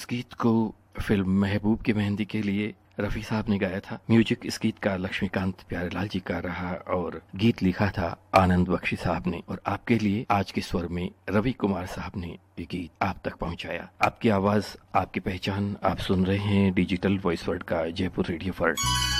इस गीत को फिल्म महबूब की मेहंदी के लिए रफ़ी साहब ने गाया था। म्यूजिक इस गीत का लक्ष्मीकांत प्यारेलाल जी का रहा और गीत लिखा था आनंद बख्शी साहब ने। और आपके लिए आज के स्वर में रवि कुमार साहब ने ये गीत आप तक पहुंचाया। आपकी आवाज, आपकी पहचान, आप सुन रहे हैं डिजिटल वॉइस वर्ल्ड का जयपुर रेडियो पर।